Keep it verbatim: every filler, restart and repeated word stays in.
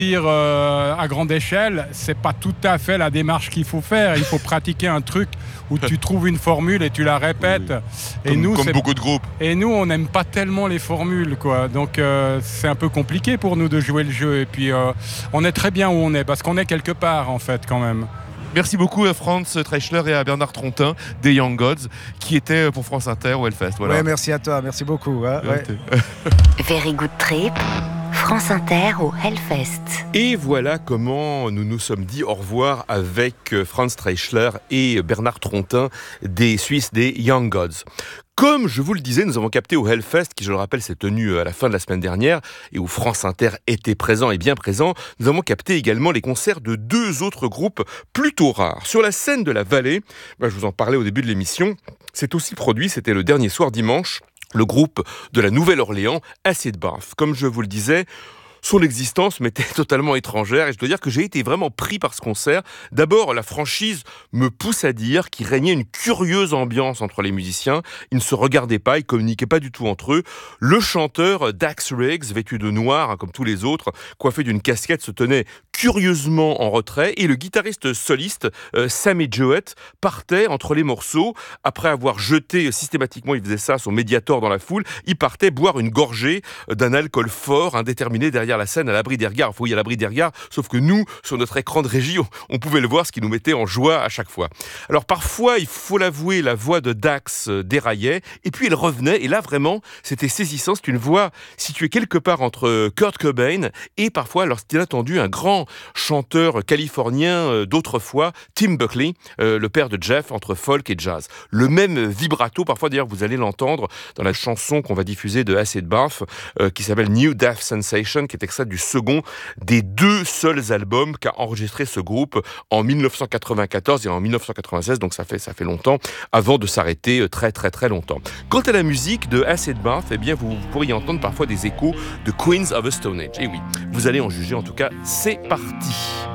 Euh, à grande échelle, c'est pas tout à fait la démarche qu'il faut faire. Il faut pratiquer un truc où tu trouves une formule et tu la répètes. Oui, oui. Et comme, nous, comme c'est... beaucoup de groupes. Et nous, on n'aime pas tellement les formules, quoi. Donc, euh, c'est un peu compliqué pour nous de jouer le jeu. Et puis, euh, on est très bien où on est parce qu'on est quelque part, en fait, quand même. Merci beaucoup à Franz Treichler et à Bernard Trontin des Young Gods qui étaient pour France Inter au Hellfest. Voilà. Ouais, merci à toi, merci beaucoup. Hein, ouais. Very Good Trip, France Inter au Hellfest. Et voilà comment nous nous sommes dit au revoir avec Franz Treichler et Bernard Trontin des Suisses des Young Gods. Comme je vous le disais, nous avons capté au Hellfest, qui je le rappelle s'est tenu à la fin de la semaine dernière, et où France Inter était présent et bien présent, nous avons capté également les concerts de deux autres groupes plutôt rares. Sur la scène de la Vallée, ben je vous en parlais au début de l'émission, c'est aussi produit, c'était le dernier soir dimanche, le groupe de la Nouvelle-Orléans, Acid Bath. Comme je vous le disais, son existence m'était totalement étrangère et je dois dire que j'ai été vraiment pris par ce concert. D'abord, la franchise me pousse à dire qu'il régnait une curieuse ambiance entre les musiciens. Ils ne se regardaient pas, ils communiquaient pas du tout entre eux. Le chanteur Dax Riggs, vêtu de noir, hein, comme tous les autres, coiffé d'une casquette, se tenait curieusement en retrait et le guitariste soliste euh, Sammy Jewett partait entre les morceaux. Après avoir jeté systématiquement, il faisait ça, son Mediator dans la foule, il partait boire une gorgée d'un alcool fort, indéterminé derrière la scène à l'abri des regards. Oui, à l'abri des regards, sauf que nous, sur notre écran de régie, on, on pouvait le voir, ce qui nous mettait en joie à chaque fois. Alors parfois, il faut l'avouer, la voix de Dax déraillait, et puis elle revenait, et là vraiment, c'était saisissant. C'est une voix située quelque part entre Kurt Cobain et parfois, lorsqu'il a entendu un grand chanteur californien d'autrefois, Tim Buckley, euh, le père de Jeff, entre folk et jazz. Le même vibrato, parfois d'ailleurs, vous allez l'entendre dans la chanson qu'on va diffuser de Acid Bath, euh, qui s'appelle New Death Sensation, qui est extrait du second des deux seuls albums qu'a enregistré ce groupe en dix-neuf cent quatre-vingt-quatorze et en dix-neuf cent quatre-vingt-seize, donc ça fait, ça fait longtemps, avant de s'arrêter très très très longtemps. Quant à la musique de Acid Bath, eh bien vous, vous pourriez entendre parfois des échos de Queens of the Stone Age. Et oui, vous allez en juger, en tout cas, c'est parti.